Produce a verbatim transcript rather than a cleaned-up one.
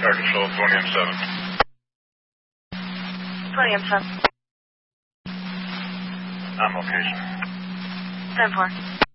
Air Control, twenty M seven. twenty M seven. On location. ten four.